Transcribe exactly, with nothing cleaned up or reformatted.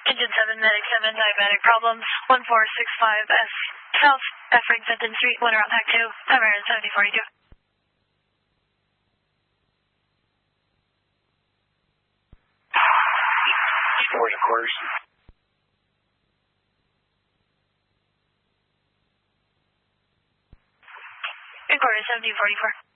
Engine seven, Medic seven, diabetic problems, one four six five S, South, Efring Fenton Street, one around Hack two, American seventy forty-two. Fours, of course. Inquiry seventy forty-four.